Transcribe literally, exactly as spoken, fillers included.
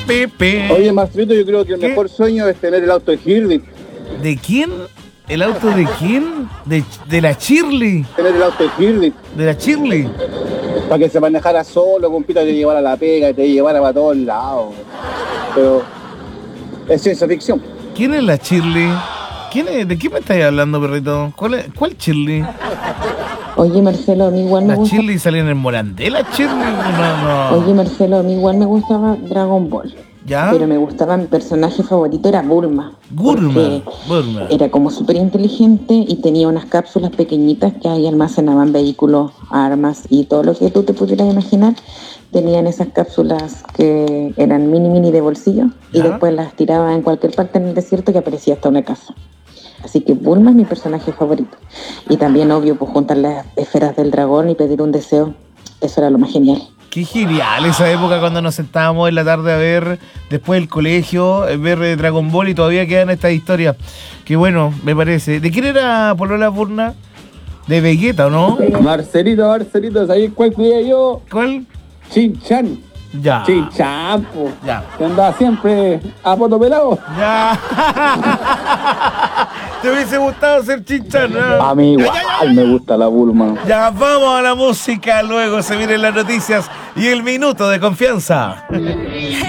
pe, pe. Oye, Marcelito, yo creo que el ¿Qué? mejor sueño es tener el auto de Hirdy. ¿De quién? ¿El auto de quién? De, de la Shirley. Tener el auto de Hirdy. De la Shirley. Para que se manejara solo, compita, te llevara a la pega, te llevara para todos lados. Pero es ciencia ficción. ¿Quién es la Shirley? ¿Quién es? ¿De qué me estáis hablando, perrito? ¿Cuál, es? ¿Cuál Shirley? Oye, Marcelo, a mí igual me ¿La gusta... Shirley salía en el Morandé? ¿La Shirley? No, no. Oye, Marcelo, a mí igual me gustaba Dragon Ball. ¿Ya? Pero me gustaba, mi personaje favorito era Bulma. Bulma, porque Bulma. Era como súper inteligente y tenía unas cápsulas pequeñitas que ahí almacenaban vehículos, armas y todo lo que tú te pudieras imaginar. Tenían esas cápsulas que eran mini mini de bolsillo y ¿Ya? después las tiraba en cualquier parte en el desierto que aparecía hasta una casa. Así que Bulma es mi personaje favorito. Y también, obvio, pues juntar las esferas del dragón y pedir un deseo. Eso era lo más genial. Qué genial esa época cuando nos sentábamos en la tarde a ver, después del colegio, eh, ver eh, Dragon Ball y todavía quedan estas historias. Qué bueno, me parece. ¿De quién era Polola Burna? ¿De Vegeta o no? Marcelito, Marcelito, ¿sabes cuál creía yo? ¿Cuál? Chin-chan. Ya. Chin-chan, po. Ya. Que andaba siempre a poto pelado. Ya. ¿Te hubiese gustado ser Chinchan, no? A mí igual me gusta la Bulma. Ya, vamos a la música, luego se vienen las noticias y el minuto de confianza.